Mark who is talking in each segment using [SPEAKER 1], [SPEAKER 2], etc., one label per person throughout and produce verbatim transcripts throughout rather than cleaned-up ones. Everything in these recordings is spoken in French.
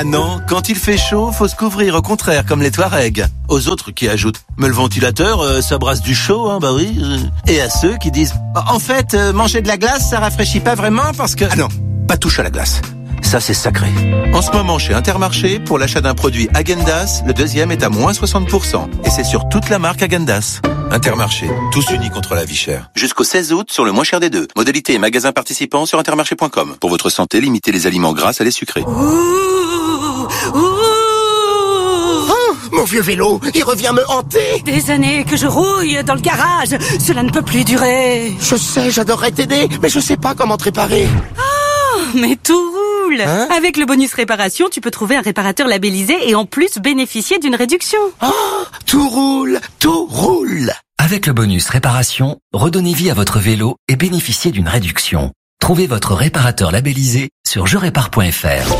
[SPEAKER 1] Non, quand il fait chaud, faut se couvrir, au contraire, comme les Touaregs. Aux autres qui ajoutent, mais le ventilateur, euh, ça brasse du chaud, hein, bah oui. Et à ceux qui disent, en fait, euh, manger de la glace, ça rafraîchit pas vraiment parce que... Ah non, pas touche à la glace. Ça, c'est sacré. En ce moment, chez Intermarché, pour l'achat d'un produit Häagen-Dazs, le deuxième est à moins soixante pour cent. Et c'est sur toute la marque Häagen-Dazs. Intermarché, tous unis contre la vie chère. Jusqu'au seize août, sur le moins cher des deux. Modalité et magasins participants sur intermarché point com. Pour votre santé, limitez les aliments gras à les sucrés.
[SPEAKER 2] Ouh, ouh.
[SPEAKER 3] Oh, mon vieux vélo, il revient me hanter.
[SPEAKER 2] Des années que je rouille dans le garage. Cela ne peut plus durer.
[SPEAKER 3] Je sais, j'adorerais t'aider, mais je sais pas comment te réparer.
[SPEAKER 2] Oh, mais tout roule. Hein? Avec le bonus réparation, tu peux trouver un réparateur labellisé et en plus bénéficier d'une réduction.
[SPEAKER 3] Oh, tout roule, tout roule.
[SPEAKER 4] Avec le bonus réparation, redonnez vie à votre vélo et bénéficiez d'une réduction. Trouvez votre réparateur labellisé sur je répare point f r.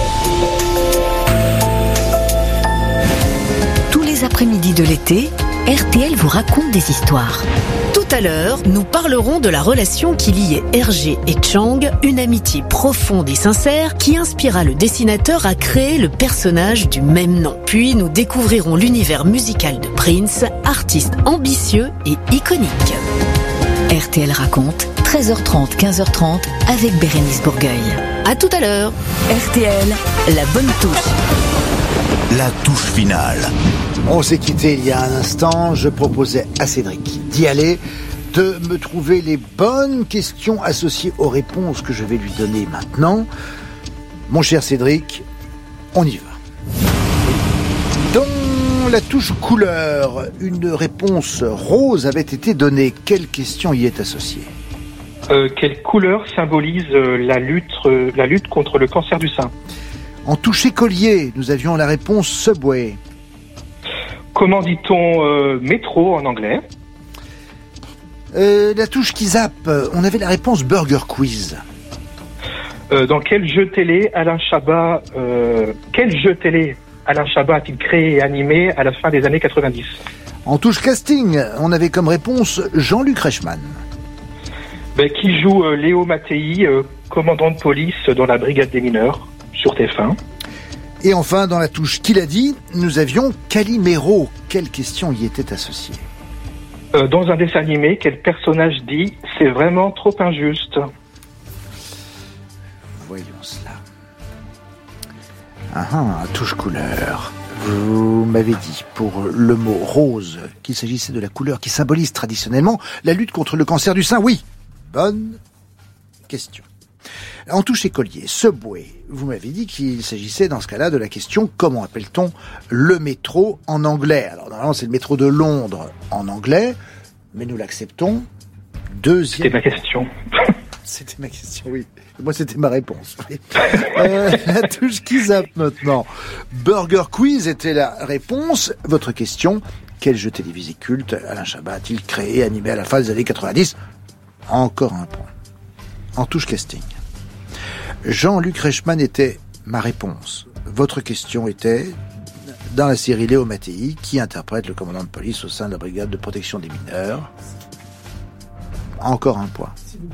[SPEAKER 5] Tous les après-midi de l'été, R T L vous raconte des histoires. Tout à l'heure, nous parlerons de la relation qui liait Hergé et Chang, une amitié profonde et sincère qui inspira le dessinateur à créer le personnage du même nom. Puis nous découvrirons l'univers musical de Prince, artiste ambitieux et iconique. R T L raconte, treize heures trente, quinze heures trente, avec Bérénice Bourgueil. À tout à l'heure. R T L, la bonne touche.
[SPEAKER 6] La touche finale.
[SPEAKER 7] On s'est quitté il y a un instant, je proposais à Cédric d'y aller, de me trouver les bonnes questions associées aux réponses que je vais lui donner maintenant. Mon cher Cédric, on y va. Dans la touche couleur, une réponse rose avait été donnée. Quelle question y est associée ?
[SPEAKER 8] euh, Quelle couleur symbolise euh, la, lutte, euh, la lutte contre le cancer du sein ?
[SPEAKER 7] En touche écolier, nous avions la réponse Subway.
[SPEAKER 8] Comment dit-on euh, métro en anglais ?
[SPEAKER 7] euh, La touche qui zappe, on avait la réponse Burger Quiz.
[SPEAKER 8] Euh, dans quel jeu télé Alain Chabat, euh, quel jeu télé Alain Chabat a-t-il créé et animé à la fin des années quatre-vingt-dix ?
[SPEAKER 7] En touche casting, on avait comme réponse Jean-Luc Reichmann.
[SPEAKER 8] Ben, qui joue euh, Léo Mattei, euh, commandant de police dans la brigade des mineurs sur T F un.
[SPEAKER 7] Et enfin, dans la touche qu'il a dit, nous avions Calimero. Quelle question y était associée ?
[SPEAKER 8] euh, Dans un dessin animé, quel personnage dit « C'est vraiment trop injuste » ?
[SPEAKER 7] Voyons cela. Ah ah, touche couleur. Vous m'avez dit, pour le mot rose, qu'il s'agissait de la couleur qui symbolise traditionnellement la lutte contre le cancer du sein. Oui, bonne question. En touche écolier, Subway, vous m'avez dit qu'il s'agissait dans ce cas-là de la question « Comment appelle-t-on le métro en anglais ?» Alors normalement c'est le métro de Londres en anglais, mais nous l'acceptons. Deuxième...
[SPEAKER 8] C'était ma question.
[SPEAKER 7] C'était ma question, oui. Moi c'était ma réponse. Oui. euh, la touche qui zappe maintenant. Burger Quiz était la réponse. Votre question, quel jeu télévisé culte Alain Chabat a-t-il créé et animé à la fin des années quatre-vingt-dix ? Encore un point. En touche casting. Jean-Luc Reichmann était ma réponse. Votre question était, dans la série Léo Mattei, qui interprète le commandant de police au sein de la brigade de protection des mineurs. Encore un point.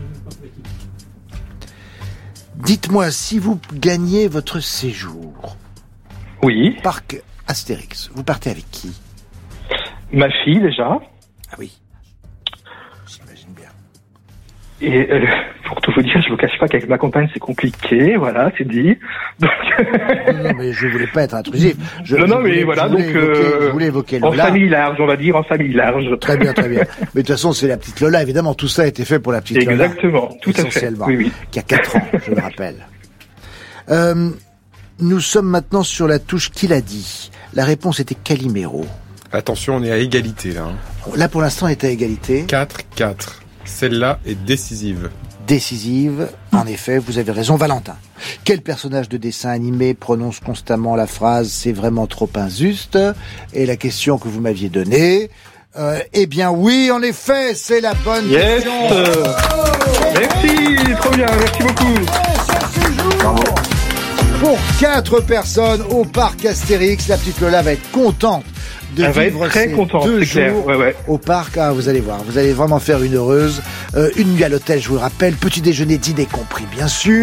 [SPEAKER 7] Dites-moi, si vous gagnez votre séjour
[SPEAKER 8] oui.
[SPEAKER 7] au parc Astérix, vous partez avec qui ?
[SPEAKER 8] Ma fille, déjà.
[SPEAKER 7] Ah oui. J'imagine bien.
[SPEAKER 8] Et euh, pour tout vous dire, je vous cache pas qu'avec ma compagne c'est compliqué, voilà, c'est dit. Donc...
[SPEAKER 7] non, non, mais je voulais pas être intrusif. Je,
[SPEAKER 8] non,
[SPEAKER 7] je
[SPEAKER 8] non,
[SPEAKER 7] voulais,
[SPEAKER 8] mais voilà,
[SPEAKER 7] je voulais
[SPEAKER 8] donc
[SPEAKER 7] évoquer,
[SPEAKER 8] euh,
[SPEAKER 7] je voulais évoquer
[SPEAKER 8] en
[SPEAKER 7] Lola.
[SPEAKER 8] famille large, on va dire, en famille large.
[SPEAKER 7] Très bien, très bien. Mais de toute façon, c'est la petite Lola. Évidemment, tout ça a été fait pour la petite Lola.
[SPEAKER 8] Exactement, tout à fait. Oui, oui.
[SPEAKER 7] Qui a quatre ans, je le rappelle. Euh, nous sommes maintenant sur la touche qu'il a dit. La réponse était Calimero.
[SPEAKER 9] Attention, on est à égalité là. Hein.
[SPEAKER 7] Là, pour l'instant, on est à égalité.
[SPEAKER 9] quatre quatre. Celle-là est décisive.
[SPEAKER 7] Décisive, en effet, vous avez raison, Valentin. Quel personnage de dessin animé prononce constamment la phrase « c'est vraiment trop injuste » ? Et la question que vous m'aviez donnée, euh, eh bien oui, en effet, c'est la bonne
[SPEAKER 8] yes.
[SPEAKER 7] question.
[SPEAKER 8] Oh merci, trop bien, merci beaucoup.
[SPEAKER 7] Bravo. Pour quatre personnes au parc Astérix, la petite Lola va être contente de
[SPEAKER 8] Elle
[SPEAKER 7] vivre
[SPEAKER 8] va être très
[SPEAKER 7] ces
[SPEAKER 8] contente,
[SPEAKER 7] deux
[SPEAKER 8] c'est clair.
[SPEAKER 7] jours
[SPEAKER 8] ouais, ouais.
[SPEAKER 7] au parc. Ah, vous allez voir, vous allez vraiment faire une heureuse. Euh, une nuit à l'hôtel, je vous le rappelle, petit déjeuner, dîner compris, bien sûr.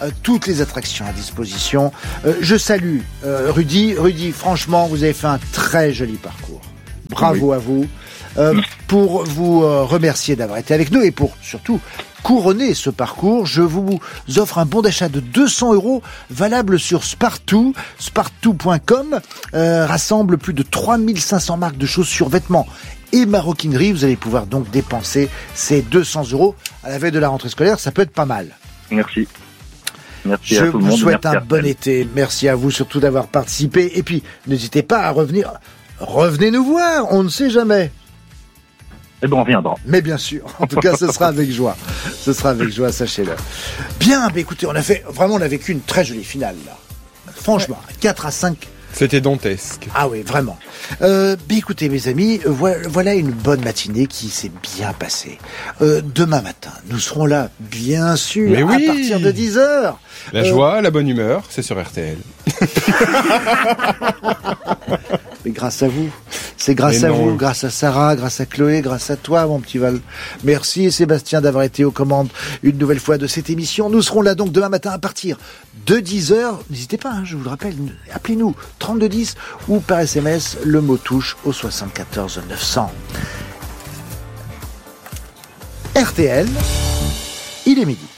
[SPEAKER 7] euh, toutes les attractions à disposition. Euh, je salue euh, Rudy. Rudy, franchement, vous avez fait un très joli parcours. Bravo oui. à vous. Euh, pour vous euh, remercier d'avoir été avec nous et pour surtout couronner ce parcours, je vous offre un bon d'achat de deux cents euros valable sur Spartoo. Spartoo point com euh, rassemble plus de trois mille cinq cents marques de chaussures, vêtements et maroquinerie. Vous allez pouvoir donc dépenser ces deux cents euros à la veille de la rentrée scolaire. Ça peut être pas mal.
[SPEAKER 6] Merci. Merci
[SPEAKER 7] Je
[SPEAKER 6] à tout le monde.
[SPEAKER 7] vous souhaite
[SPEAKER 6] Merci
[SPEAKER 7] un bon été. Merci à vous surtout d'avoir participé. Et puis, n'hésitez pas à revenir. Revenez nous voir, on ne sait jamais.
[SPEAKER 6] Eh ben, on viendra.
[SPEAKER 7] Mais bien sûr. En tout cas, ce sera avec joie. Ce sera avec joie, sachez-le. Bien, bah écoutez, on a fait, vraiment, on a vécu une très jolie finale, là. Franchement, quatre à cinq.
[SPEAKER 9] C'était dantesque.
[SPEAKER 7] Ah oui, vraiment. Euh, bah écoutez, mes amis, voilà une bonne matinée qui s'est bien passée. Euh, demain matin, nous serons là, bien sûr,
[SPEAKER 9] Mais oui.
[SPEAKER 7] à partir de dix heures.
[SPEAKER 9] La
[SPEAKER 7] Euh,
[SPEAKER 9] joie, la bonne humeur, c'est sur R T L.
[SPEAKER 7] Mais grâce à vous. C'est grâce
[SPEAKER 9] Mais
[SPEAKER 7] à
[SPEAKER 9] non.
[SPEAKER 7] vous, grâce à Sarah, grâce à Chloé, grâce à toi, mon petit Val. Merci Sébastien d'avoir été aux commandes une nouvelle fois de cette émission. Nous serons là donc demain matin à partir de dix heures. N'hésitez pas, hein, je vous le rappelle, appelez-nous trente-deux dix ou par S M S le mot touche au soixante-quatorze neuf cents. R T L, il est midi.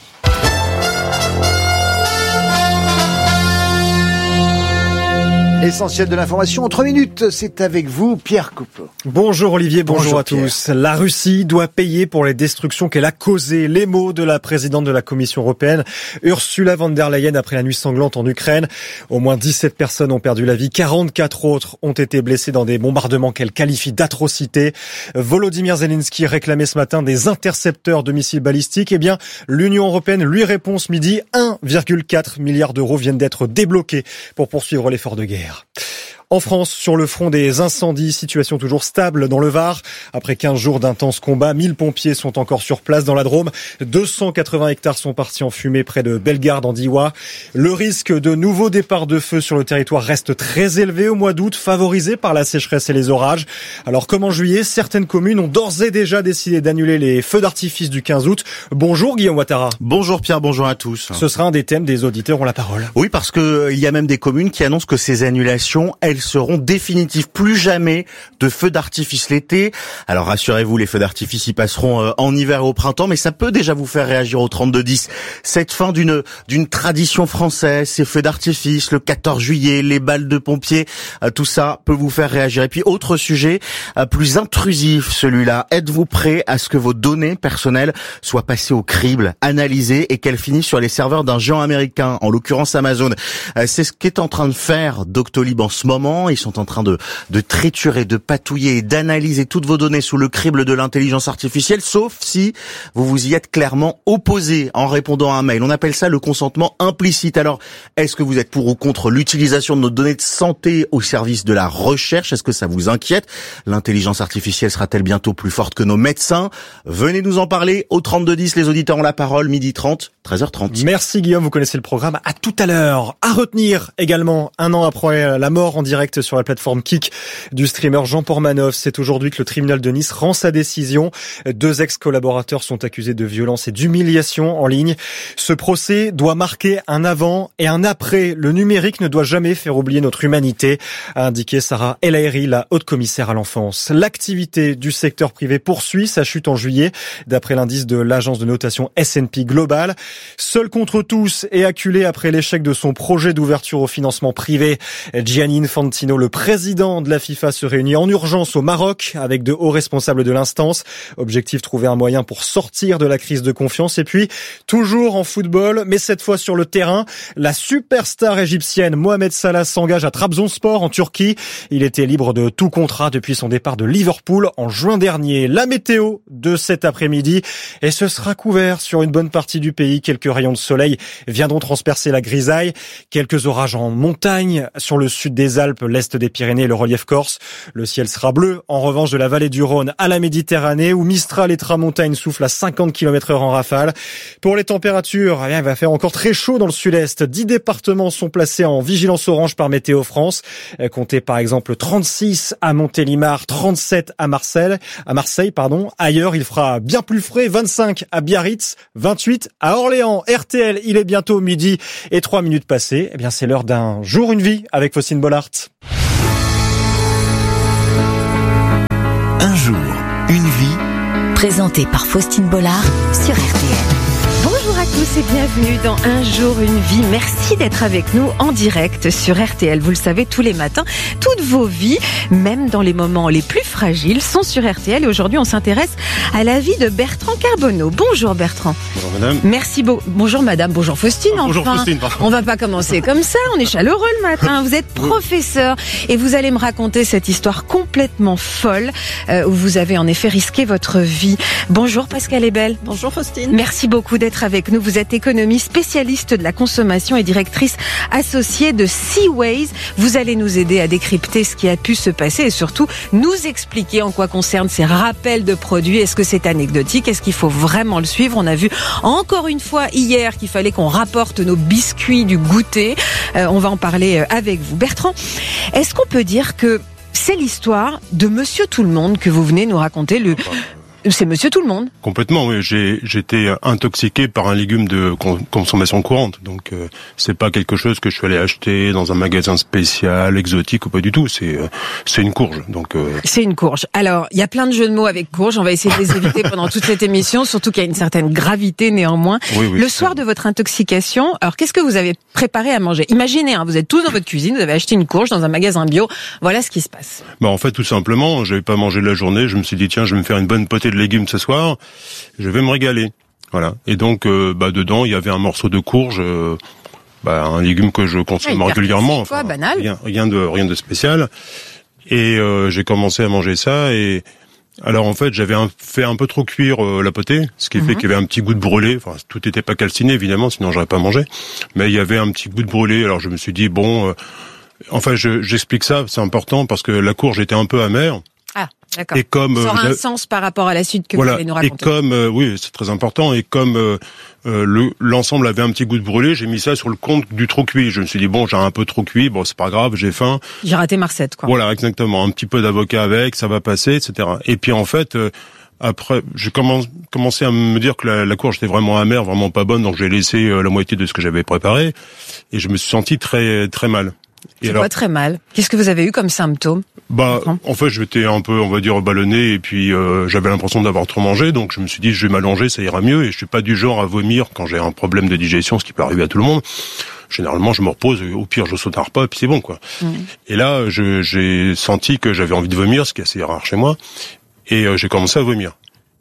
[SPEAKER 7] Essentiel de l'information en trois minutes, c'est avec vous, Pierre Coupeau.
[SPEAKER 10] Bonjour Olivier, bonjour,
[SPEAKER 7] Bonjour
[SPEAKER 10] à
[SPEAKER 7] Pierre.
[SPEAKER 10] tous. La Russie doit payer pour les destructions qu'elle a causées. Les mots de la présidente de la Commission européenne, Ursula von der Leyen, après la nuit sanglante en Ukraine. Au moins dix-sept personnes ont perdu la vie, quarante-quatre autres ont été blessées dans des bombardements qu'elle qualifie d'atrocités. Volodymyr Zelensky réclamait ce matin des intercepteurs de missiles balistiques. Eh bien, l'Union européenne lui répond ce midi, un virgule quatre milliard d'euros viennent d'être débloqués pour poursuivre l'effort de guerre. En France, sur le front des incendies, situation toujours stable dans le Var. Après quinze jours d'intenses combats, mille pompiers sont encore sur place dans la Drôme. deux cent quatre-vingts hectares sont partis en fumée près de Bellegarde en Diois. Le risque de nouveaux départs de feu sur le territoire reste très élevé au mois d'août, favorisé par la sécheresse et les orages. Alors comme en juillet, certaines communes ont d'ores et déjà décidé d'annuler les feux d'artifice du quinze août. Bonjour Guillaume Ouattara.
[SPEAKER 11] Bonjour Pierre, bonjour à tous.
[SPEAKER 10] Ce sera un des thèmes des auditeurs ont la parole.
[SPEAKER 11] Oui, parce que euh, il y a même des communes qui annoncent que ces annulations, elles seront définitives. Plus jamais de feux d'artifice l'été. Alors rassurez-vous, les feux d'artifice y passeront euh, en hiver et au printemps, mais ça peut déjà vous faire réagir au trente-deux dix. Cette fin d'une d'une tradition française, ces feux d'artifice, le quatorze juillet, les balles de pompiers, euh, tout ça peut vous faire réagir. Et puis autre sujet, euh, plus intrusif celui-là. Êtes-vous prêt à ce que vos données personnelles soient passées au crible, analysées et qu'elles finissent sur les serveurs d'un géant américain, en l'occurrence Amazon? Euh, c'est ce qu'est en train de faire Doctolib en ce moment. Ils sont en train de, de triturer, de patouiller et d'analyser toutes vos données sous le crible de l'intelligence artificielle, sauf si vous vous y êtes clairement opposé en répondant à un mail. On appelle ça le consentement implicite. Alors, est-ce que vous êtes pour ou contre l'utilisation de nos données de santé au service de la recherche? Est-ce que ça vous inquiète? L'intelligence artificielle sera-t-elle bientôt plus forte que nos médecins? Venez nous en parler au trente-deux dix, les auditeurs ont la parole, midi trente, treize heures trente.
[SPEAKER 10] Merci Guillaume, vous connaissez le programme. À tout à l'heure. À retenir également, un an après la mort en direct sur la plateforme Kik du streamer Jean Pormanov, c'est aujourd'hui que le tribunal de Nice rend sa décision. Deux ex-collaborateurs sont accusés de violence et d'humiliation en ligne. Ce procès doit marquer un avant et un après. Le numérique ne doit jamais faire oublier notre humanité, a indiqué Sarah El Haïry, la haute commissaire à l'enfance. L'activité du secteur privé poursuit sa chute en juillet, d'après l'indice de l'agence de notation S and P Global. Seul contre tous et acculé après l'échec de son projet d'ouverture au financement privé, Gianni Infantino, le président de la FIFA, se réunit en urgence au Maroc avec de hauts responsables de l'instance. Objectif, trouver un moyen pour sortir de la crise de confiance. Et puis, toujours en football, mais cette fois sur le terrain, la superstar égyptienne Mohamed Salah s'engage à Trabzonspor en Turquie. Il était libre de tout contrat depuis son départ de Liverpool en juin dernier. La météo de cet après-midi, et ce sera couvert sur une bonne partie du pays. Quelques rayons de soleil viendront transpercer la grisaille. Quelques orages en montagne sur le sud des Alpes Alpes, l'est des Pyrénées et le relief corse. Le ciel sera bleu. En revanche, de la vallée du Rhône à la Méditerranée, où Mistral et Tramontane soufflent à cinquante kilomètres heure en rafale. Pour les températures, eh bien, il va faire encore très chaud dans le sud-est. Dix départements sont placés en vigilance orange par Météo France. Comptez par exemple trente-six à Montélimar, trente-sept à Marseille. À Marseille, pardon. Ailleurs, il fera bien plus frais. vingt-cinq à Biarritz, vingt-huit à Orléans. R T L, il est bientôt midi et trois minutes passées. Eh bien, c'est l'heure d'un jour, une vie avec Faustine Bollard.
[SPEAKER 4] Un jour, une vie.
[SPEAKER 12] Présenté par Faustine Bollard sur R T L.
[SPEAKER 13] Bonjour à tous et bienvenue dans Un jour, une vie. Merci d'être avec nous en direct sur R T L. Vous le savez, tous les matins, toutes vos vies, même dans les moments les plus fragiles, sont sur R T L. Et aujourd'hui, on s'intéresse à la vie de Bertrand Carbonneau. Bonjour Bertrand.
[SPEAKER 14] Bonjour madame.
[SPEAKER 13] Merci beaucoup. Bonjour madame, bonjour Faustine. Enfin,
[SPEAKER 14] bonjour Faustine, pardon.
[SPEAKER 13] On va pas commencer comme ça, on est chaleureux le matin. Vous êtes professeur et vous allez me raconter cette histoire complètement folle euh, où vous avez en effet risqué votre vie. Bonjour Pascal Ebel.
[SPEAKER 2] Bonjour Faustine.
[SPEAKER 13] Merci beaucoup d'être avec nous. Vous êtes économiste, spécialiste de la consommation et directrice associée de Seaways. Vous allez nous aider à décrypter ce qui a pu se passer et surtout nous expliquer en quoi concerne ces rappels de produits. Est-ce que c'est anecdotique? Est-ce qu'il faut vraiment le suivre? On a vu encore une fois hier qu'il fallait qu'on rapporte nos biscuits du goûter. Euh, on va en parler avec vous. Bertrand, est-ce qu'on peut dire que c'est l'histoire de Monsieur Tout-le-Monde que vous venez nous raconter? Le... C'est Monsieur Tout-le-Monde.
[SPEAKER 14] Complètement, oui. J'ai, j'étais intoxiqué par un légume de con- consommation courante. Donc, euh, c'est pas quelque chose que je suis allé acheter dans un magasin spécial, exotique ou pas du tout. C'est, euh, c'est une courge. Donc, euh...
[SPEAKER 13] C'est une courge. Alors, il y a plein de jeux de mots avec courge. On va essayer de les éviter pendant toute cette émission, surtout qu'il y a une certaine gravité néanmoins.
[SPEAKER 14] Oui, oui,
[SPEAKER 13] le soir de votre intoxication, alors qu'est-ce que vous avez préparé à manger? Imaginez, hein, vous êtes tous dans votre cuisine, vous avez acheté une courge dans un magasin bio. Voilà ce qui se passe.
[SPEAKER 14] Bah, en fait, tout simplement, j'avais pas mangé de la journée. Je me suis dit, tiens, je vais me faire une bonne potée de légumes ce soir, je vais me régaler. Voilà. Et donc, euh, bah, dedans, il y avait un morceau de courge, euh, bah, un légume que je consomme
[SPEAKER 13] ouais,
[SPEAKER 14] régulièrement.
[SPEAKER 13] Enfin, quoi, banal.
[SPEAKER 14] Rien, rien de, rien de spécial. Et euh, j'ai commencé à manger ça. Et alors, en fait, j'avais un, fait un peu trop cuire euh, la potée, ce qui mm-hmm. fait qu'il y avait un petit goût de brûlé. Enfin, tout n'était pas calciné, évidemment, sinon j'aurais pas mangé. Mais il y avait un petit goût de brûlé. Alors, je me suis dit, bon, euh, enfin, je, j'explique ça, c'est important parce que la courge était un peu amère.
[SPEAKER 13] Ah, d'accord.
[SPEAKER 14] Et comme
[SPEAKER 13] ça aura
[SPEAKER 14] euh,
[SPEAKER 13] un sens par rapport à la suite que
[SPEAKER 14] voilà.
[SPEAKER 13] vous allez nous raconter.
[SPEAKER 14] Et comme euh, oui, c'est très important. Et comme euh, euh, le l'ensemble avait un petit goût de brûlé, j'ai mis ça sur le compte du trop cuit. Je me suis dit bon, j'ai un peu trop cuit, bon c'est pas grave, j'ai faim.
[SPEAKER 13] J'ai raté ma recette, quoi.
[SPEAKER 14] Voilà, exactement. Un petit peu d'avocat avec, ça va passer, et cetera. Et puis en fait, euh, après, j'ai commencé, commencé à me dire que la, la courge était vraiment amère, vraiment pas bonne, donc j'ai laissé euh, la moitié de ce que j'avais préparé, et je me suis senti très très mal.
[SPEAKER 13] Et alors, pas très mal. Qu'est-ce que vous avez eu comme symptômes?
[SPEAKER 14] Bah, en fait, j'étais un peu, on va dire, ballonné, et puis euh, j'avais l'impression d'avoir trop mangé, donc je me suis dit, je vais m'allonger, ça ira mieux, et je suis pas du genre à vomir quand j'ai un problème de digestion, ce qui peut arriver à tout le monde. Généralement, je me repose, et au pire, je saute un repas, et puis c'est bon, quoi. Mmh. Et là, je, j'ai senti que j'avais envie de vomir, ce qui est assez rare chez moi, et euh, j'ai commencé à vomir.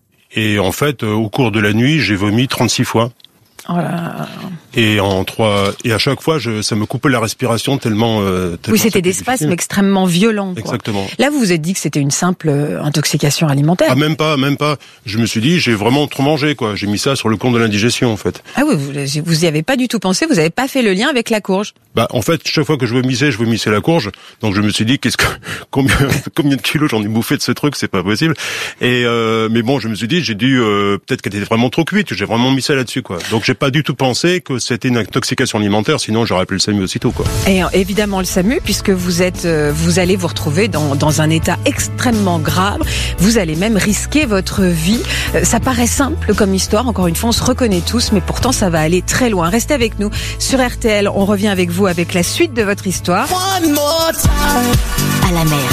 [SPEAKER 14] Et en fait, euh, au cours de la nuit, j'ai vomi trente-six fois.
[SPEAKER 13] Oh là là.
[SPEAKER 14] Et en trois et à chaque fois, je, ça me coupait la respiration tellement. Euh, tellement
[SPEAKER 13] oui, c'était des spasmes extrêmement violents. Quoi.
[SPEAKER 14] Exactement.
[SPEAKER 13] Là, vous vous êtes dit que c'était une simple intoxication alimentaire.
[SPEAKER 14] Ah, même pas, même pas. Je me suis dit, j'ai vraiment trop mangé, quoi. J'ai mis ça sur le compte de l'indigestion, en fait.
[SPEAKER 13] Ah oui, vous, vous y avez pas du tout pensé. Vous avez pas fait le lien avec la courge.
[SPEAKER 14] Bah, en fait, chaque fois que je vomissais, je vomissais la courge. Donc, je me suis dit, qu'est-ce que, combien, combien de kilos j'en ai bouffé de ce truc, c'est pas possible. Et euh, mais bon, je me suis dit, j'ai dû euh, peut-être qu'elle était vraiment trop cuite. J'ai vraiment mis ça là-dessus, quoi. Donc, j'ai pas du tout pensé que c'était une intoxication alimentaire, sinon j'aurais appelé le SAMU aussitôt, quoi.
[SPEAKER 13] Et évidemment le SAMU, puisque vous êtes, vous allez vous retrouver dans, dans un état extrêmement grave. Vous allez même risquer votre vie. Ça paraît simple comme histoire. Encore une fois, on se reconnaît tous, mais pourtant ça va aller très loin. Restez avec nous sur R T L. On revient avec vous avec la suite de votre histoire.
[SPEAKER 12] One more time. À la mer,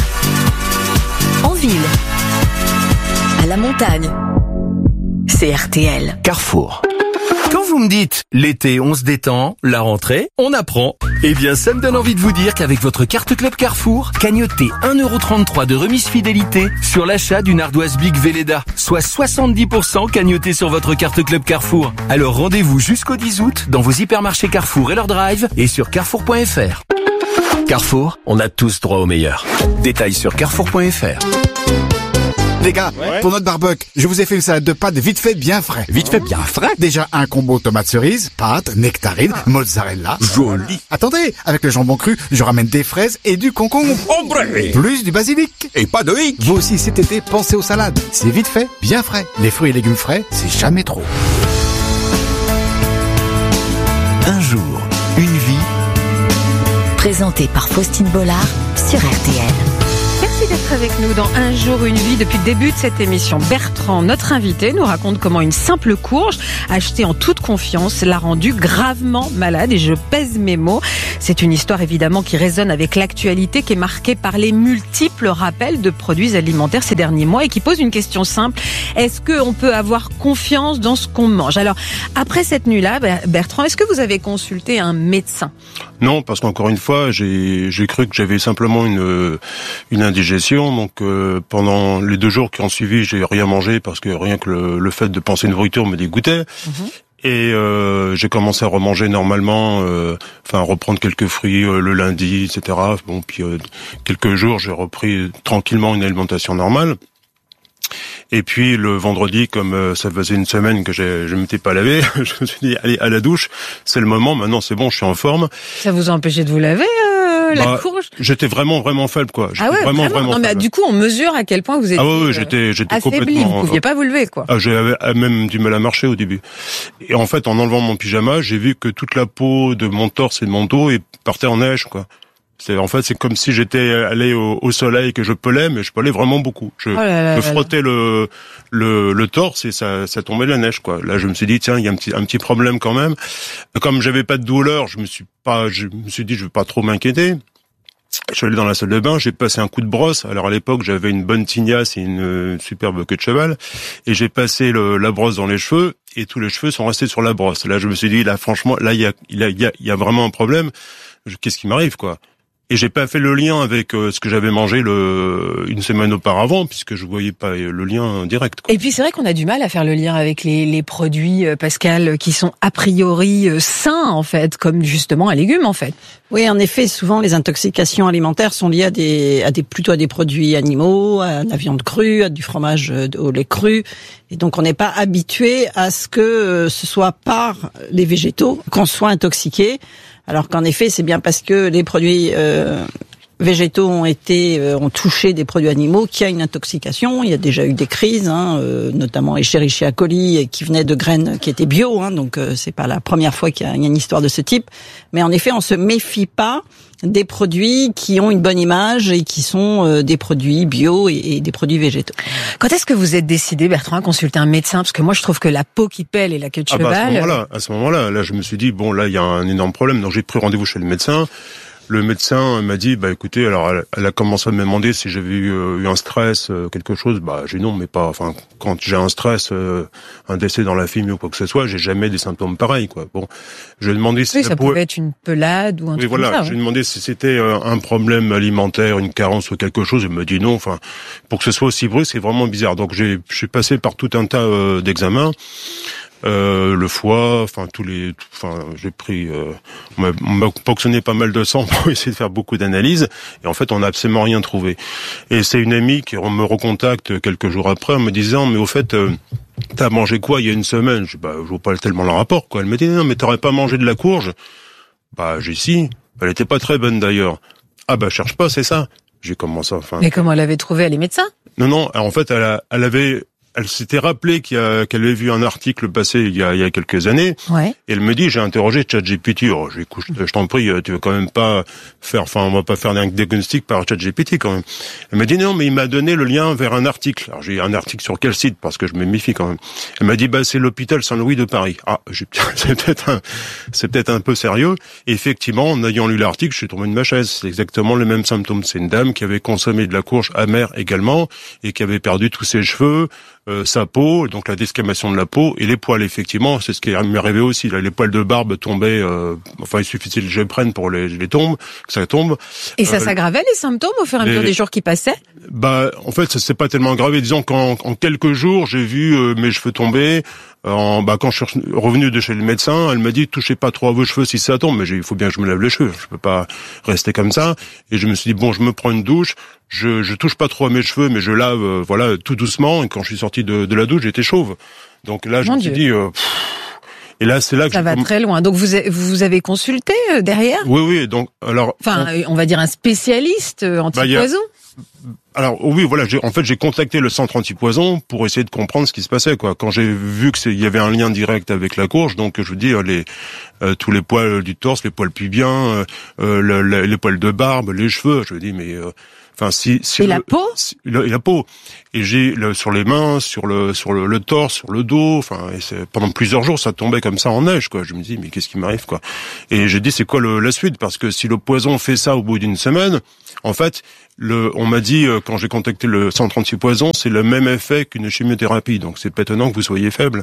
[SPEAKER 12] en ville, à la montagne. C'est R T L.
[SPEAKER 4] Carrefour. Quand vous me dites l'été on se détend, la rentrée on apprend, eh bien ça me donne envie de vous dire qu'avec votre carte Club Carrefour, cagnotez un euro trente-trois de remise fidélité sur l'achat d'une ardoise Big Velleda, soit soixante-dix pour cent cagnoté sur votre carte Club Carrefour. Alors rendez-vous jusqu'au dix août dans vos hypermarchés Carrefour et leur drive et sur carrefour point f r. Carrefour, on a tous droit au meilleur. Détails sur carrefour point f r.
[SPEAKER 15] Les gars, ouais. Pour notre barbecue, je vous ai fait une salade de pâtes vite fait bien frais.
[SPEAKER 16] Vite fait bien frais?
[SPEAKER 15] Déjà un combo tomate cerise, pâtes, nectarine, ah. mozzarella.
[SPEAKER 16] Joli.
[SPEAKER 15] Attendez, avec le jambon cru, je ramène des fraises et du concombre.
[SPEAKER 16] Ombre.
[SPEAKER 15] Plus du basilic.
[SPEAKER 16] Et pas de hic.
[SPEAKER 15] Vous aussi cet été, pensez aux salades. C'est vite fait, bien frais. Les fruits et légumes frais, c'est jamais trop.
[SPEAKER 17] Un jour, une vie.
[SPEAKER 12] Présenté par Faustine Bollard sur R T L.
[SPEAKER 13] Merci d'être avec nous dans Un jour, une vie depuis le début de cette émission. Bertrand, notre invité, nous raconte comment une simple courge achetée en toute confiance l'a rendu gravement malade, et je pèse mes mots. C'est une histoire évidemment qui résonne avec l'actualité, qui est marquée par les multiples rappels de produits alimentaires ces derniers mois, et qui pose une question simple. Est-ce qu'on peut avoir confiance dans ce qu'on mange? Alors, après cette nuit-là, Bertrand, est-ce que vous avez consulté un médecin?
[SPEAKER 14] Non, parce qu'encore une fois, j'ai, j'ai cru que j'avais simplement une, une indigestion. Donc, euh, pendant les deux jours qui ont suivi, j'ai rien mangé parce que rien que le, le fait de penser une nourriture me dégoûtait. Mmh. Et euh, j'ai commencé à remanger normalement, euh, enfin reprendre quelques fruits euh, le lundi, et cetera. Bon, puis euh, quelques jours, j'ai repris tranquillement une alimentation normale. Et puis le vendredi, comme euh, ça faisait une semaine que j'ai, je ne m'étais pas lavé, je me suis dit, allez, à la douche, c'est le moment, maintenant c'est bon, je suis en forme.
[SPEAKER 13] Ça vous a empêché de vous laver euh, la
[SPEAKER 14] bah,
[SPEAKER 13] courge?
[SPEAKER 14] J'étais vraiment, vraiment faible, quoi. J'étais
[SPEAKER 13] ah ouais,
[SPEAKER 14] vraiment,
[SPEAKER 13] vraiment,
[SPEAKER 14] vraiment
[SPEAKER 13] non, mais
[SPEAKER 14] faible.
[SPEAKER 13] Du coup, on mesure à quel point vous étiez
[SPEAKER 14] ah ouais, ouais, j'étais, j'étais
[SPEAKER 13] affaibli,
[SPEAKER 14] complètement...
[SPEAKER 13] vous pouviez pas vous lever, quoi.
[SPEAKER 14] Ah, j'avais même du mal à marcher au début. Et en fait, en enlevant mon pyjama, j'ai vu que toute la peau de mon torse et de mon dos partait en neige, quoi. C'est, en fait, c'est comme si j'étais allé au, au soleil, que je pelais, mais je pelais vraiment beaucoup. Je, oh là là je frottais là là. le, le, le torse et ça, ça tombait de la neige, quoi. Là, je me suis dit, tiens, il y a un petit, un petit problème quand même. Comme j'avais pas de douleur, je me suis pas, je me suis dit, je vais pas trop m'inquiéter. Je suis allé dans la salle de bain, j'ai passé un coup de brosse. Alors à l'époque, j'avais une bonne tignasse et une, une superbe queue de cheval, et j'ai passé le, la brosse dans les cheveux, et tous les cheveux sont restés sur la brosse. Là, je me suis dit, là, franchement, là, il y a, il y a, il y a vraiment un problème. Qu'est-ce qui m'arrive, quoi? Et j'ai pas fait le lien avec euh, ce que j'avais mangé le une semaine auparavant, puisque je voyais pas le lien direct, quoi.
[SPEAKER 13] Et puis c'est vrai qu'on a du mal à faire le lien avec les, les produits, euh, Pascal, qui sont a priori euh, sains, en fait, comme justement un légume, en fait.
[SPEAKER 18] Oui, en effet, souvent les intoxications alimentaires sont liées à des, à des plutôt à des produits animaux, à la viande crue, à du fromage au lait cru. Et donc on n'est pas habitué à ce que ce soit par les végétaux qu'on soit intoxiqué. Alors qu'en effet, c'est bien parce que les produits euh, végétaux ont été euh, ont touché des produits animaux qu'il y a une intoxication. Il y a déjà eu des crises, hein, euh, notamment Escherichia coli, qui venaient de graines qui étaient bio. Hein, donc euh, c'est pas la première fois qu'il y a une histoire de ce type. Mais en effet, on se méfie pas des produits qui ont une bonne image et qui sont euh, des produits bio et, et des produits végétaux.
[SPEAKER 13] Quand est-ce que vous êtes décidé, Bertrand, à consulter un médecin? Parce que moi, je trouve que la peau qui pèle et la queue de
[SPEAKER 14] ah
[SPEAKER 13] cheval...
[SPEAKER 14] Bah à ce moment-là, à ce moment-là, là, je me suis dit, bon, là, il y a un énorme problème. Donc j'ai pris rendez-vous chez le médecin. Le médecin m'a dit, bah écoutez, alors elle, elle a commencé à me demander si j'avais eu, euh, eu un stress, euh, quelque chose. Bah j'ai dit non, mais pas. Enfin, quand j'ai un stress, euh, un décès dans la famille ou quoi que ce soit, j'ai jamais des symptômes pareils, quoi. Bon, je lui ai demandé si
[SPEAKER 13] oui,
[SPEAKER 14] ça,
[SPEAKER 13] ça
[SPEAKER 14] pouvait...
[SPEAKER 13] pouvait être une pelade ou un
[SPEAKER 14] oui,
[SPEAKER 13] truc
[SPEAKER 14] voilà,
[SPEAKER 13] comme ça.
[SPEAKER 14] je lui ai
[SPEAKER 13] ouais.
[SPEAKER 14] demandé si c'était euh, un problème alimentaire, une carence ou quelque chose. Il me dit non. Enfin, pour que ce soit aussi brusque, c'est vraiment bizarre. Donc j'ai, je suis passé par tout un tas euh, d'examens. Euh, le foie, enfin tous les, enfin j'ai pris, euh, on m'a, on m'a ponctionné pas mal de sang pour essayer de faire beaucoup d'analyses, et en fait on n'a absolument rien trouvé. Et c'est une amie qui me recontacte quelques jours après en me disant, mais au fait, euh, t'as mangé quoi il y a une semaine? Je dis, bah je vois pas tellement le rapport, quoi. Elle me dit, non mais t'aurais pas mangé de la courge? Bah j'ai si, elle était pas très bonne d'ailleurs. Ah bah cherche pas, c'est ça. J'ai commencé, enfin.
[SPEAKER 13] Mais comment elle avait trouvé? Elle est médecin?
[SPEAKER 14] Non non, en fait elle, a, elle avait Elle s'était rappelé qu'il y a, qu'elle avait vu un article passer il y a, il y a quelques années.
[SPEAKER 13] Ouais.
[SPEAKER 14] Et elle me dit, j'ai interrogé ChatGPT. Oh, je, je t'en prie, tu veux quand même pas faire, enfin, on va pas faire un diagnostic par ChatGPT quand même. Elle m'a dit non, mais il m'a donné le lien vers un article. Alors j'ai un article sur quel site? Parce que je me méfie quand même. Elle m'a dit, bah, c'est l'hôpital Saint-Louis de Paris. Ah, j'ai, c'est peut-être un, c'est peut-être un peu sérieux. Et effectivement, en ayant lu l'article, je suis tombé de ma chaise. C'est exactement le même symptôme. C'est une dame qui avait consommé de la courge amère également et qui avait perdu tous ses cheveux, Euh, sa peau, donc la desquamation de la peau et les poils, effectivement, c'est ce qui m'est arrivé aussi. Là, les poils de barbe tombaient, euh, enfin il suffisait que je prenne pour les, les tombes, que ça tombe.
[SPEAKER 13] Et ça
[SPEAKER 14] euh,
[SPEAKER 13] s'aggravait les symptômes au fur et à mesure
[SPEAKER 14] les...
[SPEAKER 13] des jours qui passaient?
[SPEAKER 14] Bah, en fait, ça s'est pas tellement aggravé. Disons qu'en en quelques jours, j'ai vu euh, mes cheveux tomber, En, bah, quand je suis revenu de chez le médecin, elle m'a dit, touchez pas trop à vos cheveux si ça tombe. Mais j'ai, il faut bien que je me lave les cheveux. Je peux pas rester comme ça. Et je me suis dit, bon, je me prends une douche. Je, je touche pas trop à mes cheveux, mais je lave, euh, voilà, tout doucement. Et quand je suis sorti de, de la douche, j'étais chauve. Donc là, je
[SPEAKER 13] Mon
[SPEAKER 14] me suis
[SPEAKER 13] Dieu.
[SPEAKER 14] dit, euh, pff, et là, c'est là que
[SPEAKER 13] Ça
[SPEAKER 14] je
[SPEAKER 13] va
[SPEAKER 14] comm-
[SPEAKER 13] très loin. Donc vous a- vous avez consulté euh, derrière
[SPEAKER 14] Oui, oui. Donc, alors.
[SPEAKER 13] Enfin, euh, on va dire un spécialiste euh,
[SPEAKER 14] Bah, il y a-
[SPEAKER 13] anti-poison.
[SPEAKER 14] Alors oui, voilà, j'ai, en fait, j'ai contacté le centre anti-poison pour essayer de comprendre ce qui se passait, quoi. Quand j'ai vu que c'est, il y avait un lien direct avec la courge, donc je veux dire les euh, tous les poils du torse, les poils pubiens, euh, euh, le- le- les poils de barbe, les cheveux, je me dis mais euh, enfin si, si
[SPEAKER 13] Et
[SPEAKER 14] le-
[SPEAKER 13] la peau
[SPEAKER 14] si- le- et la peau et j'ai le, sur les mains, sur le sur le, le torse, sur le dos, enfin et c'est, pendant plusieurs jours ça tombait comme ça en neige, quoi. Je me dis mais qu'est-ce qui m'arrive, quoi. Et j'ai dit c'est quoi le, la suite, parce que si le poison fait ça au bout d'une semaine, en fait le, on m'a dit euh, quand j'ai contacté le centre anti-poison, c'est le même effet qu'une chimiothérapie, donc c'est pas étonnant que vous soyez faible.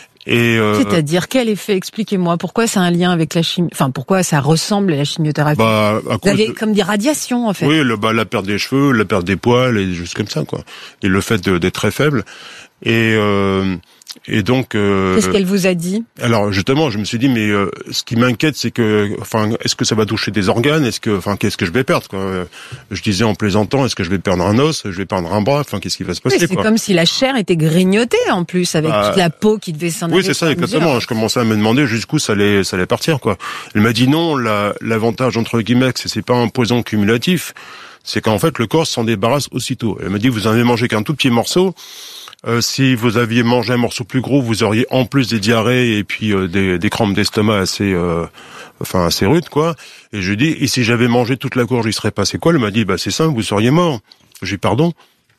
[SPEAKER 14] Et euh,
[SPEAKER 13] C'est-à-dire quel effet? Expliquez-moi. Pourquoi ça a un lien avec la chimie? Enfin, pourquoi ça ressemble à la chimiothérapie?
[SPEAKER 14] bah, à
[SPEAKER 13] Vous
[SPEAKER 14] cause
[SPEAKER 13] avez
[SPEAKER 14] de-
[SPEAKER 13] comme des radiations en fait.
[SPEAKER 14] Oui, le, bah, la perte des cheveux, la perte des poils, et des choses comme ça, quoi. Et le fait de, d'être très faible. Et euh, et donc. Euh,
[SPEAKER 13] Qu'est-ce qu'elle vous a dit?
[SPEAKER 14] Alors justement, je me suis dit, mais euh, ce qui m'inquiète, c'est que, enfin, est-ce que ça va toucher des organes? Est-ce que, enfin, qu'est-ce que je vais perdre, quoi? Je disais en plaisantant, est-ce que je vais perdre un os? Je vais perdre un bras? Enfin, qu'est-ce qui va se
[SPEAKER 13] Oui,
[SPEAKER 14] passer,
[SPEAKER 13] c'est
[SPEAKER 14] quoi?
[SPEAKER 13] comme si la chair était grignotée en plus, avec
[SPEAKER 14] Bah,
[SPEAKER 13] toute la peau qui devait s'en aller.
[SPEAKER 14] Oui, c'est ça, exactement. Je commençais à me demander jusqu'où ça allait, ça allait partir, quoi. Elle m'a dit non, la, l'avantage, entre guillemets, c'est, c'est pas un poison cumulatif, c'est qu'en fait, le corps s'en débarrasse aussitôt. Elle m'a dit, vous en avez mangé qu'un tout petit morceau. Euh, si vous aviez mangé un morceau plus gros, vous auriez en plus des diarrhées et puis euh, des, des crampes d'estomac assez, euh, enfin assez rudes, quoi. Et je lui dis, et si j'avais mangé toute la courge, il serait passé quoi? Elle m'a dit, bah c'est simple, vous seriez mort. J'ai dit, pardon.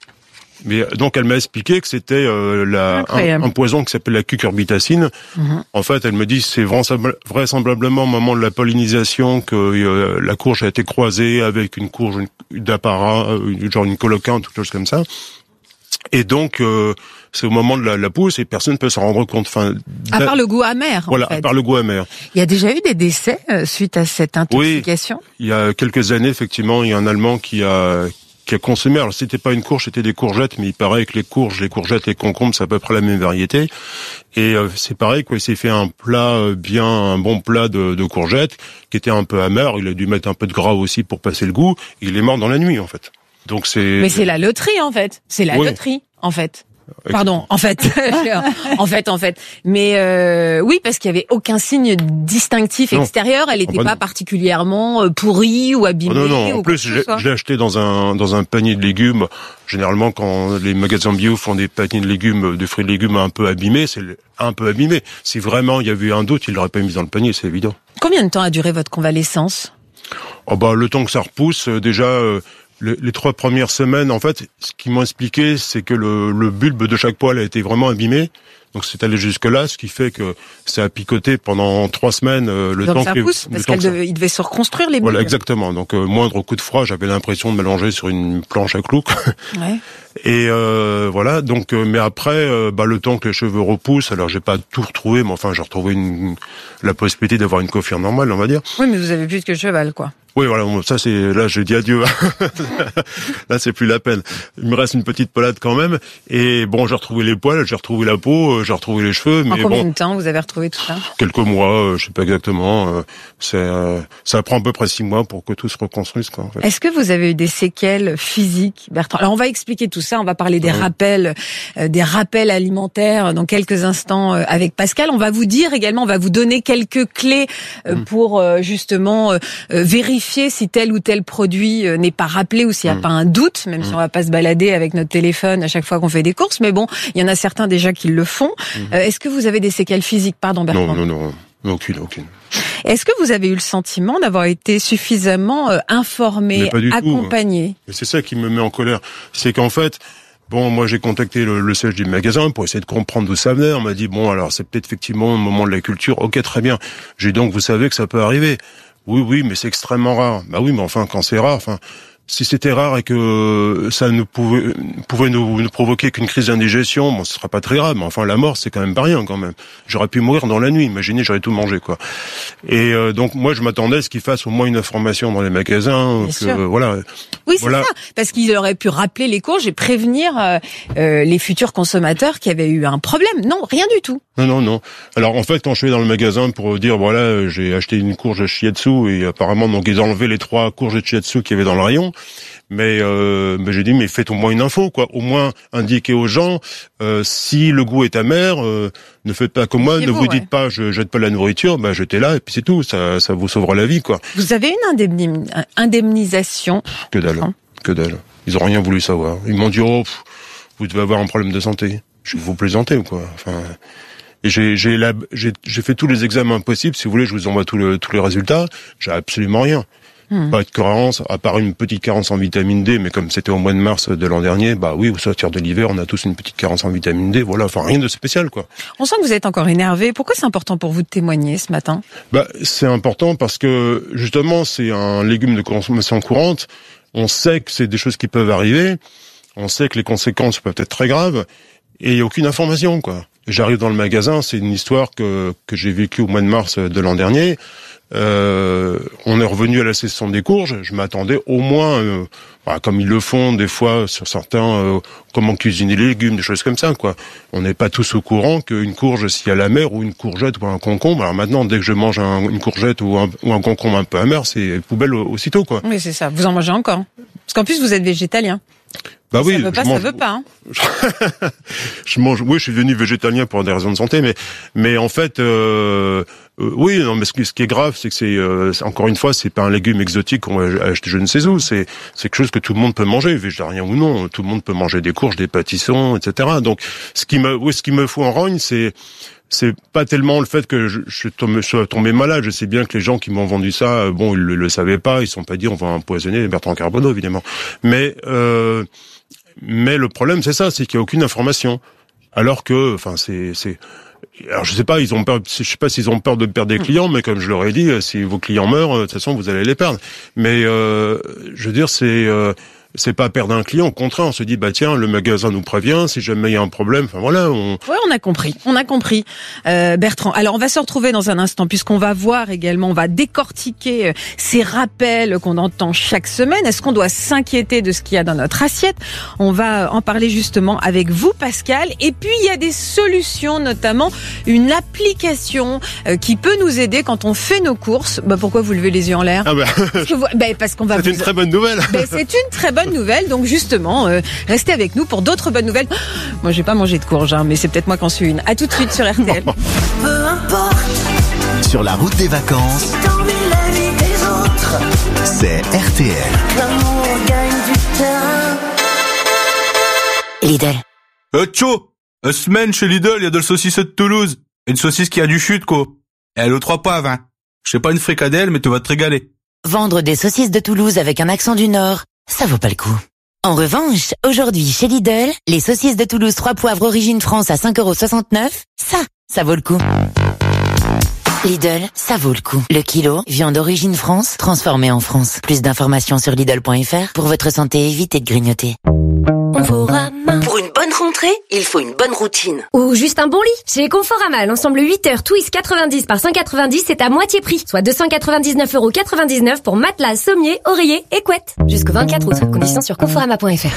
[SPEAKER 14] Mais donc elle m'a expliqué que c'était euh, la, un, un poison qui s'appelle la cucurbitacine.
[SPEAKER 13] Mhm.
[SPEAKER 14] En fait, elle me dit c'est vraisemblablement vraisemblablement au moment de la pollinisation que euh, la courge a été croisée avec une courge d'apparat, euh, genre une colocante, quelque chose comme ça. Et donc euh, c'est au moment de la, la pousse et personne ne peut s'en rendre compte. Enfin,
[SPEAKER 13] À part le goût amer. en
[SPEAKER 14] voilà,
[SPEAKER 13] fait.
[SPEAKER 14] à part le goût amer.
[SPEAKER 13] Il y a déjà eu des décès euh, suite à cette intoxication.
[SPEAKER 14] Il y a quelques années, effectivement, il y a un Allemand qui a qui a consommé. Alors c'était pas une courge, c'était des courgettes, mais il paraît que les courges, les courgettes, les concombres, c'est à peu près la même variété. Et euh, c'est pareil, quoi. Il s'est fait un plat euh, bien, un bon plat de, de courgettes qui était un peu amer. Il a dû mettre un peu de gras aussi pour passer le goût. Et il est mort dans la nuit, en fait. Donc c'est.
[SPEAKER 13] Mais c'est la loterie en fait. C'est la
[SPEAKER 14] Oui.
[SPEAKER 13] loterie en fait. Pardon, en fait, en fait, en fait. Mais euh, oui, parce qu'il y avait aucun signe distinctif
[SPEAKER 14] Non.
[SPEAKER 13] extérieur. Elle n'était
[SPEAKER 14] Ah bah
[SPEAKER 13] pas
[SPEAKER 14] non.
[SPEAKER 13] particulièrement euh, pourrie ou
[SPEAKER 14] Oh
[SPEAKER 13] abîmée.
[SPEAKER 14] non, non,
[SPEAKER 13] ou
[SPEAKER 14] en
[SPEAKER 13] quoi
[SPEAKER 14] plus,
[SPEAKER 13] que ce
[SPEAKER 14] j'ai
[SPEAKER 13] soit.
[SPEAKER 14] j'ai acheté dans un dans un panier de légumes. Généralement, quand les magasins bio font des paniers de légumes, de fruits et légumes un peu abîmés, c'est un peu abîmé. Si vraiment il y avait eu un doute, il l'auraient pas mis dans le panier, c'est évident.
[SPEAKER 13] Combien de temps a duré votre convalescence?
[SPEAKER 14] Oh bah, le temps que ça repousse, euh, déjà, euh, les, les trois premières semaines, en fait, ce qu'ils m'ont expliqué, c'est que le, le bulbe de chaque poil a été vraiment abîmé. Donc c'est allé jusque-là, ce qui fait que ça a picoté pendant trois semaines euh, le
[SPEAKER 13] Donc
[SPEAKER 14] temps
[SPEAKER 13] ça
[SPEAKER 14] que...
[SPEAKER 13] pousse,
[SPEAKER 14] le
[SPEAKER 13] parce
[SPEAKER 14] temps
[SPEAKER 13] qu'il
[SPEAKER 14] que ça-
[SPEAKER 13] devait, il devait se reconstruire les bulbes.
[SPEAKER 14] Voilà, exactement. Donc euh, moindre coup de froid, j'avais l'impression de m'allonger sur une planche à clous.
[SPEAKER 13] Ouais.
[SPEAKER 14] Et euh, voilà, donc euh, mais après, euh, bah, le temps que les cheveux repoussent, alors j'ai pas tout retrouvé, mais enfin j'ai retrouvé une, la possibilité d'avoir une coiffure normale, on va dire.
[SPEAKER 13] Oui, mais vous avez plus que cheval, quoi.
[SPEAKER 14] Oui, voilà, bon, ça c'est là, je dis adieu. Là, c'est plus la peine. Il me reste une petite pelade quand même. Et bon, j'ai retrouvé les poils, j'ai retrouvé la peau, euh, j'ai retrouvé les cheveux,
[SPEAKER 13] En
[SPEAKER 14] mais
[SPEAKER 13] combien
[SPEAKER 14] bon,
[SPEAKER 13] de temps vous avez retrouvé tout ça?
[SPEAKER 14] quelques mois, euh, je sais pas exactement. Euh, c'est, euh, ça prend à peu près six mois pour que tout se reconstruise, quoi. En fait.
[SPEAKER 13] Est-ce que vous avez eu des séquelles physiques, Bertrand? Alors on va expliquer tout ça, on va parler des
[SPEAKER 14] Ouais.
[SPEAKER 13] rappels, euh, des rappels alimentaires dans quelques instants euh, avec Pascal. On va vous dire également, on va vous donner quelques clés euh,
[SPEAKER 14] Mm.
[SPEAKER 13] pour euh, justement euh, euh, vérifier si tel ou tel produit euh, n'est pas rappelé ou s'il n'y a
[SPEAKER 14] Mm.
[SPEAKER 13] pas un doute, même si
[SPEAKER 14] Mm.
[SPEAKER 13] on va pas se balader avec notre téléphone à chaque fois qu'on fait des courses. Mais bon, il y en a certains déjà qui le font.
[SPEAKER 14] Mm.
[SPEAKER 13] Euh, Est-ce que vous avez des séquelles physiques? Pardon, Bertrand.
[SPEAKER 14] Non, non, non, aucune, aucune.
[SPEAKER 13] Est-ce que vous avez eu le sentiment d'avoir été suffisamment euh, informé,
[SPEAKER 14] Mais pas du tout.
[SPEAKER 13] accompagné?
[SPEAKER 14] Et c'est ça qui me met en colère. C'est qu'en fait, bon, moi j'ai contacté le, le siège du magasin pour essayer de comprendre d'où ça venait. On m'a dit, bon, alors c'est peut-être effectivement le moment de la culture. Ok, très bien. J'ai dit, donc, vous savez que ça peut arriver. Oui, oui, mais c'est extrêmement rare. Bah oui, mais enfin, quand c'est rare, enfin... Si c'était rare et que ça ne pouvait, pouvait nous, nous provoquer qu'une crise d'indigestion, bon, ce sera pas très grave, mais enfin, la mort, c'est quand même pas rien, quand même. J'aurais pu mourir dans la nuit, imaginez, j'aurais tout mangé, quoi. Et euh, donc, moi, je m'attendais à ce qu'ils fassent au moins une information dans les magasins,
[SPEAKER 13] Bien
[SPEAKER 14] que,
[SPEAKER 13] sûr.
[SPEAKER 14] euh, voilà.
[SPEAKER 13] Oui, c'est
[SPEAKER 14] Voilà.
[SPEAKER 13] ça. Parce qu'il aurait pu rappeler les courges et prévenir euh, euh, les futurs consommateurs qui avaient eu un problème. Non, rien du tout.
[SPEAKER 14] Non, non, non. Alors en fait, quand je suis dans le magasin pour dire voilà, j'ai acheté une courge shiatsu et apparemment donc ils ont enlevé les trois courges de shiatsu qu'il y avait dans le rayon. Mais, euh, mais j'ai dit mais faites au moins une info, quoi. Au moins indiquez aux gens euh, si le goût est amer, euh, ne faites pas comme moi, ne vous, vous dites ouais. pas je jette pas la nourriture, bah jetez-la et puis c'est tout. Ça, ça vous sauvera la vie, quoi.
[SPEAKER 13] Vous avez une indemni- indemnisation?
[SPEAKER 14] Que dalle, hein que dalle. Ils ont rien voulu savoir. Ils m'ont dit oh, pff, vous devez avoir un problème de santé. Je vais vous plaisanter ou quoi. Enfin. Et j'ai, j'ai, la, j'ai, j'ai fait tous les examens possibles. Si vous voulez, je vous envoie tous, le, tous les résultats. J'ai absolument rien. Hmm. Pas de carence, à part une petite carence en vitamine D, mais comme c'était au mois de mars de l'an dernier, bah oui, au sortir de l'hiver, on a tous une petite carence en vitamine D. Voilà, enfin rien de spécial, quoi.
[SPEAKER 13] On sent que vous êtes encore énervé. Pourquoi c'est important pour vous de témoigner ce matin?
[SPEAKER 14] Bah, c'est important parce que justement, c'est un légume de consommation courante. On sait que c'est des choses qui peuvent arriver. On sait que les conséquences peuvent être très graves. Et il n'y a aucune information, quoi. J'arrive dans le magasin, c'est une histoire que que j'ai vécue au mois de mars de l'an dernier. Euh, on est revenu à la saison des courges. Je m'attendais au moins, euh, bah, comme ils le font des fois sur certains, euh, comment cuisiner les légumes, des choses comme ça, quoi. On n'est pas tous au courant qu'une courge, s'il y a la mer ou une courgette ou un concombre. Alors maintenant, dès que je mange un, une courgette ou un, ou un concombre un peu amer, c'est poubelle aussitôt, quoi.
[SPEAKER 13] Oui, c'est ça. Vous en mangez encore. Parce qu'en plus, vous êtes végétalien.
[SPEAKER 14] Bah oui,
[SPEAKER 13] ça veut pas,
[SPEAKER 14] mange...
[SPEAKER 13] ça veut pas. Hein.
[SPEAKER 14] je mange. Oui, je suis devenu végétalien pour des raisons de santé, mais mais en fait, euh, euh, oui, non, mais ce qui, ce qui est grave, c'est que c'est euh, encore une fois, c'est pas un légume exotique qu'on va acheter je ne sais où. C'est c'est quelque chose que tout le monde peut manger, végétarien ou non. Tout le monde peut manger des courges, des pâtissons, et cetera. Donc, ce qui me, oui, ce qui me fout en rogne, c'est c'est pas tellement le fait que je, je, tombe, je sois tombé malade. Je sais bien que les gens qui m'ont vendu ça, bon, ils le, le savaient pas. Ils sont pas dit on va empoisonner Bertrand Carbonneau, évidemment. Mais euh, mais le problème, c'est ça, c'est qu'il y a aucune information. Alors que, enfin, c'est c'est alors je sais pas, ils ont peur, je sais pas s'ils ont peur de perdre des clients, mais comme je leur ai dit, si vos clients meurent, de toute façon vous allez les perdre. Mais euh, je veux dire, c'est euh, c'est pas perdre un client, au contraire, on se dit bah tiens, le magasin nous prévient, si jamais il y a un problème, enfin voilà. On...
[SPEAKER 13] Ouais, on a compris, on a compris, euh, Bertrand. Alors on va se retrouver dans un instant puisqu'on va voir également, on va décortiquer ces rappels qu'on entend chaque semaine. Est-ce qu'on doit s'inquiéter de ce qu'il y a dans notre assiette? On va en parler justement avec vous, Pascal. Et puis il y a des solutions, notamment une application euh, qui peut nous aider quand on fait nos courses. Bah pourquoi vous levez les yeux en l'air?
[SPEAKER 14] Ah bah...
[SPEAKER 13] parce, que vous... bah, parce qu'on va.
[SPEAKER 14] C'est
[SPEAKER 13] vous...
[SPEAKER 14] une très bonne nouvelle.
[SPEAKER 13] Bah, c'est une très bonne nouvelle, donc justement, euh, restez avec nous pour d'autres bonnes nouvelles. Moi, j'ai pas mangé de courge, hein, mais c'est peut-être moi qui en suis une. À tout de suite sur R T L.
[SPEAKER 17] Peu importe. Sur la route des vacances. Dans la vie des autres. C'est R T L. L'amour gagne du terrain.
[SPEAKER 16] Lidl. Euh, tcho, une semaine chez Lidl, il y a de la saucisse de Toulouse. Une saucisse qui a du chute, quoi. Et elle aux trois poivres, hein. Je sais pas une fricadelle, mais tu vas te régaler.
[SPEAKER 12] Vendre des saucisses de Toulouse avec un accent du Nord, ça vaut pas le coup. En revanche, aujourd'hui, chez Lidl, les saucisses de Toulouse trois poivres origine France à cinq euros soixante-neuf, ça, ça vaut le coup. Lidl, ça vaut le coup. Le kilo, viande d'origine France, transformée en France. Plus d'informations sur Lidl point F R. Pour votre santé, évitez de grignoter.
[SPEAKER 19] Conforama.
[SPEAKER 12] Pour une bonne rentrée, il faut une bonne routine.
[SPEAKER 19] Ou juste un bon lit. Chez Conforama, l'ensemble huit heures Twist quatre-vingt-dix par cent quatre-vingt-dix, c'est à moitié prix. Soit deux cent quatre-vingt-dix-neuf euros quatre-vingt-dix-neuf pour matelas, sommier, oreiller et couette. Jusqu'au vingt-quatre août. Conditions sur conforama point F R.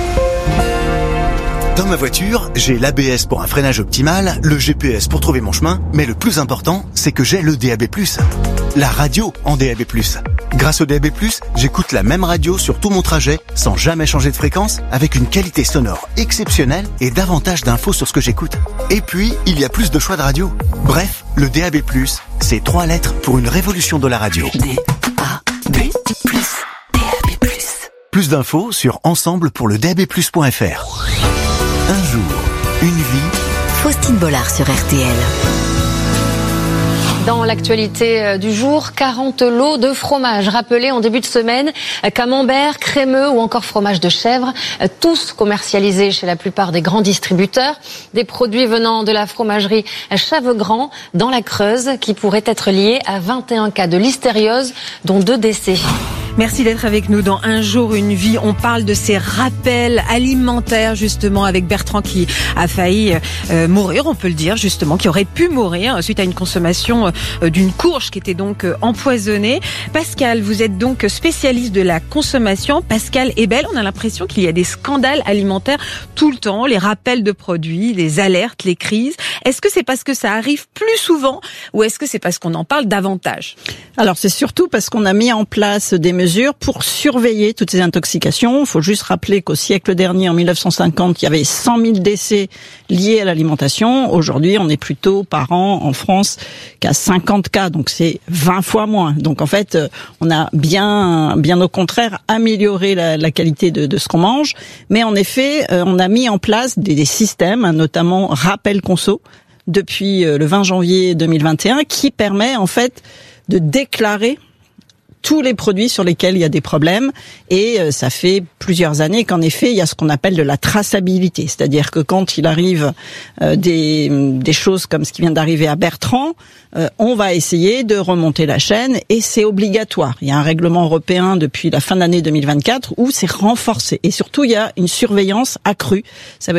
[SPEAKER 17] Dans ma voiture, j'ai l'A B S pour un freinage optimal, le G P S pour trouver mon chemin, mais le plus important, c'est que j'ai le D A B plus. La radio en D A B plus. Grâce au D A B plus, j'écoute la même radio sur tout mon trajet, sans jamais changer de fréquence, avec une qualité sonore exceptionnelle et davantage d'infos sur ce que j'écoute. Et puis, il y a plus de choix de radio. Bref, le D A B plus, c'est trois lettres pour une révolution de la radio.
[SPEAKER 12] D A B plus. D A B plus.
[SPEAKER 17] Plus d'infos sur ensemble pour le D A B plus point F R. Un jour, une vie.
[SPEAKER 12] Faustine Bollard sur R T L.
[SPEAKER 20] Dans l'actualité du jour, quarante lots de fromage rappelés en début de semaine, camembert, crémeux ou encore fromage de chèvre, tous commercialisés chez la plupart des grands distributeurs. Des produits venant de la fromagerie Chavegran dans la Creuse qui pourraient être liés à vingt et un cas de listériose, dont deux décès.
[SPEAKER 13] Merci d'être avec nous dans Un jour, une vie. On parle de ces rappels alimentaires, justement, avec Bertrand qui a failli euh, mourir, on peut le dire, justement, qui aurait pu mourir suite à une consommation euh, d'une courge qui était donc euh, empoisonnée. Pascal, vous êtes donc spécialiste de la consommation. Pascal Ebel, on a l'impression qu'il y a des scandales alimentaires tout le temps, les rappels de produits, les alertes, les crises. Est-ce que c'est parce que ça arrive plus souvent ou est-ce que c'est parce qu'on en parle davantage?
[SPEAKER 18] Alors c'est surtout parce qu'on a mis en place des mesures pour surveiller toutes ces intoxications. Il faut juste rappeler qu'au siècle dernier, en mille neuf cent cinquante, il y avait cent mille décès liés à l'alimentation. Aujourd'hui, on est plutôt par an en France qu'à cinquante cas, donc c'est vingt fois moins. Donc en fait, on a bien, bien au contraire amélioré la, la qualité de, de ce qu'on mange. Mais en effet, on a mis en place des, des systèmes, notamment Rappel Conso, depuis le vingt janvier deux mille vingt et un, qui permet en fait de déclarer tous les produits sur lesquels il y a des problèmes, et euh, ça fait plusieurs années qu'en effet il y a ce qu'on appelle de la traçabilité, c'est-à-dire que quand il arrive euh, des, des choses comme ce qui vient d'arriver à Bertrand, euh, on va essayer de remonter la chaîne, et c'est obligatoire. Il y a un règlement européen depuis la fin de l'année deux mille vingt-quatre où c'est renforcé, et surtout il y a une surveillance accrue. Ça veut